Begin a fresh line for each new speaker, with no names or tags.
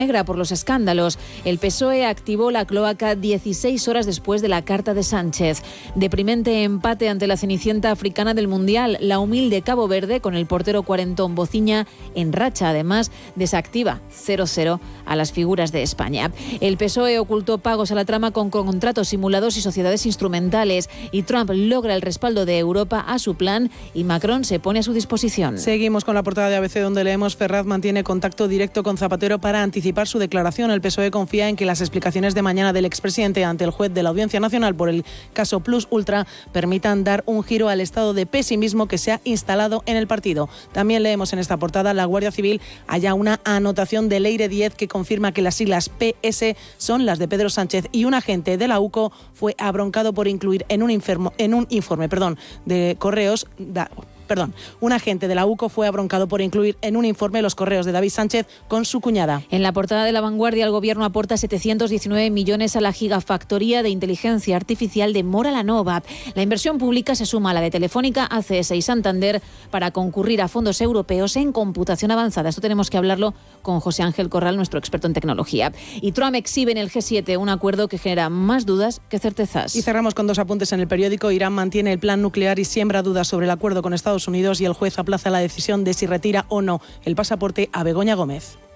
negra por los escándalos. El PSOE activó la cloaca 16 horas después de la carta de Sánchez. Deprimente empate ante la cenicienta africana del Mundial. La humilde Cabo Verde, con el portero cuarentón Bociña en racha, además, desactiva 0-0 a las figuras de España. El PSOE ocultó pagos a la trama con contratos simulados y sociedades instrumentales. Y Trump logra el respaldo de Europa a su plan y Macron se pone a su disposición.
Seguimos con la portada de ABC, donde leemos: Ferraz mantiene contacto directo con Zapatero para anticipar su declaración. El PSOE confía en que las explicaciones de mañana del expresidente ante el juez de la Audiencia Nacional por el caso Plus Ultra permitan dar un giro al estado de pesimismo que se ha instalado en el partido. También leemos en esta portada: la Guardia Civil halla una anotación de Leire 10 que confirma que las siglas PS son las de Pedro Sánchez, y un agente de la UCO fue abroncado por incluir un agente de la UCO fue abroncado por incluir en un informe los correos de David Sánchez con su cuñada.
En la portada de La Vanguardia, el Gobierno aporta 719 millones a la gigafactoría de inteligencia artificial de Mora la Nova. La inversión pública se suma a la de Telefónica, ACS y Santander para concurrir a fondos europeos en computación avanzada. Esto tenemos que hablarlo con José Ángel Corral, nuestro experto en tecnología. Y Trump exhibe en el G7 un acuerdo que genera más dudas que certezas.
Y cerramos con dos apuntes en el periódico. Irán mantiene el plan nuclear y siembra dudas sobre el acuerdo con Estados Unidos, y el juez aplaza la decisión de si retira o no el pasaporte a Begoña Gómez.